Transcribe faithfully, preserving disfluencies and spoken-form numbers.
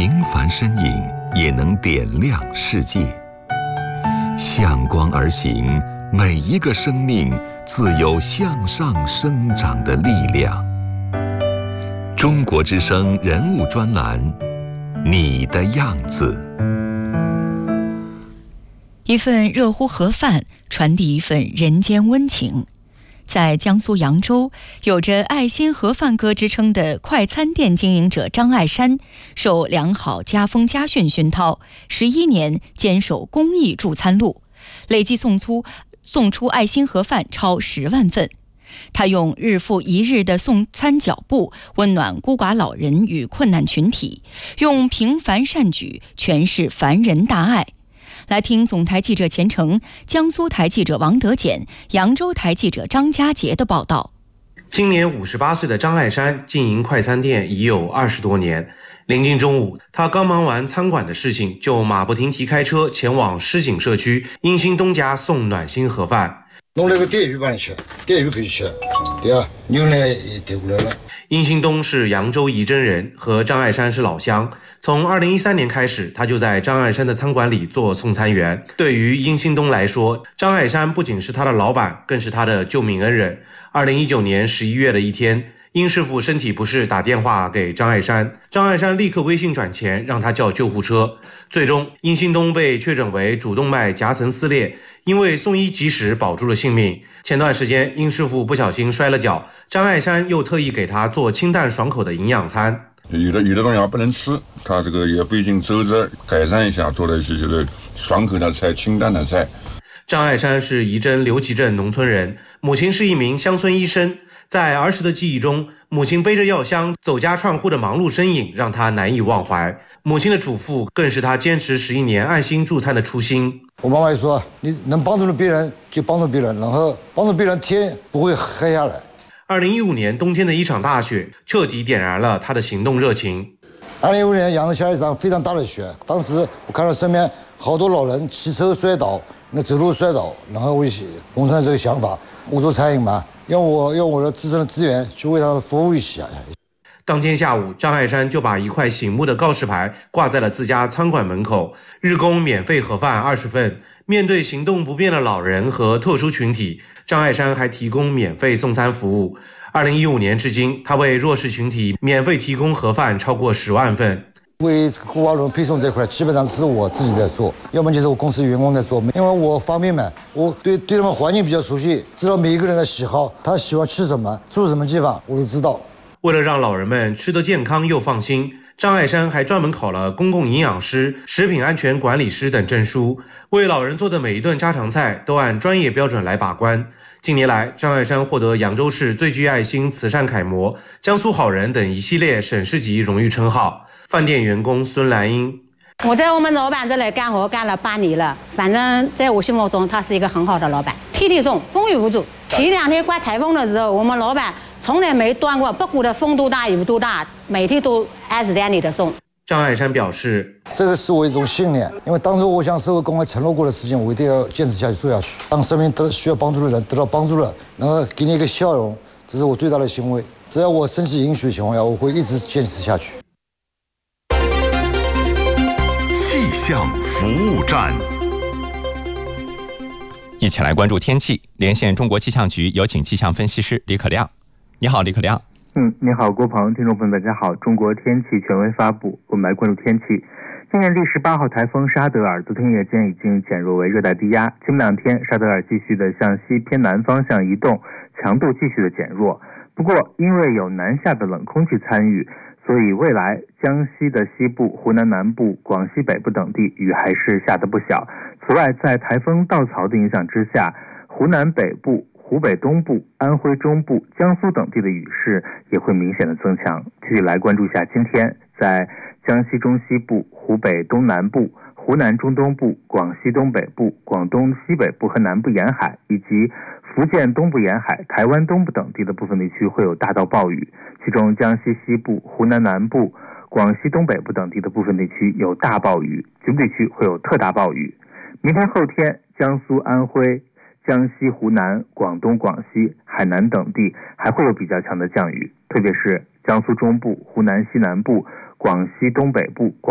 平凡身影也能点亮世界。向光而行，每一个生命自有向上生长的力量。中国之声人物专栏，你的样子。 一份热乎盒饭，传递一份人间温情。在江苏扬州，有着爱心盒饭哥之称的快餐店经营者张爱山，受良好家风家训熏陶，十一年坚守公益助餐路，累计送出送出爱心盒饭超十万份。他用日复一日的送餐脚步，温暖孤寡老人与困难群体，用平凡善举诠释凡人大爱。来听总台记者钱成、江苏台记者王德简、扬州台记者张家杰的报道。 今年五十八岁的张爱山经营快餐店已有二十多年。临近中午，他刚忙完餐馆的事情，就马不停蹄开车前往狮井社区殷新东家送暖心盒饭。 弄了个电鱼帮你吃，电鱼可以吃，对啊，牛奶也带过来了。 殷新东是扬州仪征人，和张爱山是老乡。从二零一三年开始，他就在张爱山的餐馆里做送餐员。对于殷新东来说，张爱山不仅是他的老板，更是他的救命恩人。二零一九年十一月的一天，殷师傅身体不适，打电话给张爱山，张爱山立刻微信转钱，让他叫救护车。最终，殷新东被确诊为主动脉夹层撕裂，因为送医及时保住了性命。前段时间，殷师傅不小心摔了跤，张爱山又特意给他做清淡爽口的营养餐。 有的有的东西不能吃，他这个也费尽周折改善一下，做了一些这个爽口的菜、清淡的菜。 张爱山是仪征刘集镇农村人，母亲是一名乡村医生。在儿时的记忆中，母亲背着药箱走家串户的忙碌身影让他难以忘怀。母亲的嘱咐更是他坚持十一年爱心助餐的初心。 我妈妈也说，你能帮助别人就帮助别人，然后帮助别人天不会黑下来。 二零一五年冬天的一场大雪彻底点燃了他的行动热情。 二零一五年扬州下了一场非常大的雪，当时我看到身边好多老人骑车摔倒，那走路摔倒，然后我萌生了这个想法，我做餐饮嘛，用我用我的自身的资源去为他们服务一下。 当天下午，张爱山就把一块醒目的告示牌挂在了自家餐馆门口，日供免费盒饭二十份。面对行动不便的老人和特殊群体，张爱山还提供免费送餐服务。二零一五年至今，他为弱势群体免费提供盒饭超过十万份。 为这个孤寡老人配送这块，基本上是我自己在做，要么就是我公司员工在做。因为我方便嘛，我对对他们环境比较熟悉，知道每一个人的喜好，他喜欢吃什么，住什么地方，我都知道。 为了让老人们吃得健康又放心，张爱山还专门考了公共营养师、食品安全管理师等证书，为老人做的每一顿家常菜都按专业标准来把关。近年来，张爱山获得扬州市最具爱心慈善楷模、江苏好人等一系列省市级荣誉称号。饭店员工孙兰英， 我在我们老板这里干活干了八年了，反正在我心目中他是一个很好的老板，天天送，风雨无阻。前两天刮台风的时候，我们老板从来没断过，不管的风多大雨多大，每天都按时按点的送。 张爱山表示， 这个是我一种信念，因为当初我向社会公开承诺过的事情，我一定要坚持下去做下去。当身边得需要帮助的人得到帮助了，然后给你一个笑容，这是我最大的欣慰。只要我身体允许的情况下，我会一直坚持下去。 气象服务站， 一起来关注天气。连线中国气象局，有请气象分析师李可亮。你好，李可亮。 嗯，你好，郭鹏，听众朋友们，大家好。中国天气权威发布，我们来关注天气。今年第十八号台风沙德尔昨天夜间已经减弱为热带低压，今明两天沙德尔继续的向西偏南方向移动，强度继续的减弱。不过，因为有南下的冷空气参与，所以未来江西的西部、湖南南部、广西北部等地雨还是下得不小。此外，在台风稻草的影响之下，湖南北部、湖北东部、安徽中部、江苏等地的雨势也会明显的增强。具体来关注一下今天在江西中西部、湖北东南部、湖南中东部、广西东北部、广东西北部和南部沿海，以及福建东部沿海、台湾东部等地的部分地区会有大到暴雨，其中江西西部、湖南南部、广西东北部等地的部分地区有大暴雨，局部地区会有特大暴雨。明天后天，江苏、安徽、江西、湖南、广东、广西、海南等地还会有比较强的降雨，特别是江苏中部、湖南西南部、广西东北部、